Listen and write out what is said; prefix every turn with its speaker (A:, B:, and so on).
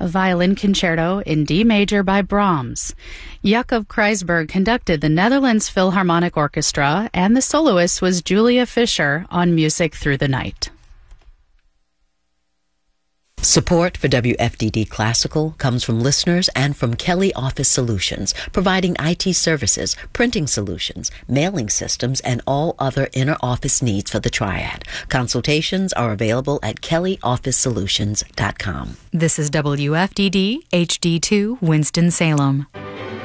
A: a violin concerto in D major by Brahms. Jacob Kreisberg conducted the Netherlands Philharmonic Orchestra, and the soloist was Julia Fischer on Music Through the Night.
B: Support for WFDD Classical comes from listeners and from Kelly Office Solutions, providing IT services, printing solutions, mailing systems, and all other inner office needs for the Triad. Consultations are available at kellyofficesolutions.com.
C: This is WFDD HD2 Winston-Salem.